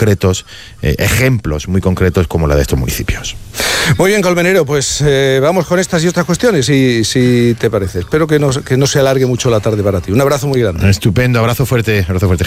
concretos, ejemplos muy concretos como la de estos municipios. Muy bien, Colmenero, pues vamos con estas y otras cuestiones, si te parece. Espero que no se alargue mucho la tarde para ti. Un abrazo muy grande. Estupendo, abrazo fuerte,